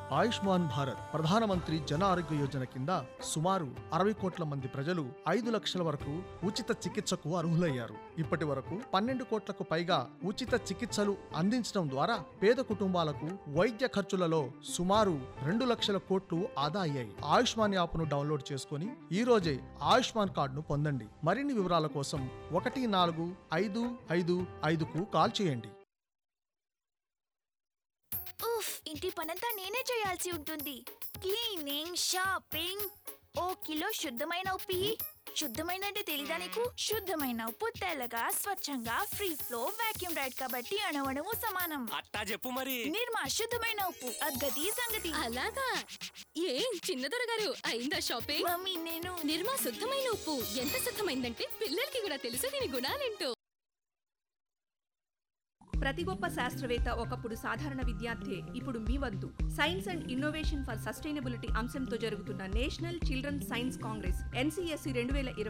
ఆయుష్మాన్ భారత్ ప్రధానమంత్రి జన ఆరోగ్య యోజన కింద సుమారు 60 కోట్ల మంది ప్రజలు 5 లక్షల వరకు ఉచిత చికిత్సకు అర్హులయ్యారు. ఇప్పటి వరకు 12 కోట్లకు పైగా ఉచిత చికిత్సలు అందించడం ద్వారా పేద కుటుంబాలకు వైద్య ఖర్చులలో సుమారు 2 లక్షల కోట్లు ఆదా అయ్యాయి. ఆయుష్మాన్ యాప్ను డౌన్లోడ్ చేసుకుని ఈ రోజే ఆయుష్మాన్ కార్డును పొందండి. మరిన్ని వివరాల కోసం 14555కు కాల్ చేయండి. ఉఫ్, ఇంటి పనంతా నేనే చేయాల్సి ఉంటుంది. క్లీనింగ్, షాపింగ్, ఓ కిలో శుద్ధమైన ఉప్పు ఇయ్యి. శుద్ధమైన అంటే తెలీదా నీకు? శుద్ధమైన ఉప్పు తెల్లగా, స్వచ్ఛంగా, ఫ్రీ ఫ్లో, వాక్యూమ్ రైడ్ కాబట్టి అణువణువు సమానం. అట్టా చెప్పు మరి. నిర్మా శుద్ధమైన ఉప్పు, అగ్గది సంగతి. అలాగా? ఏం చిన్నదొర గారు, అయిందా షాపింగ్? మమ్మీ నేను నిర్మా శుద్ధమైన ఉప్పు ఎంత శుద్ధమైందంటే పిల్లలకి కూడా తెలుసు దీని గుణాలేంటో. ప్రతి గొప్ప శాస్త్రవేత్త ఒకప్పుడు సాధారణ విద్యార్థి. ఇప్పుడు మీ వద్దు. Science and innovation for sustainability అంశంతో జరుగుతున్న national children science Congress NCSC 2020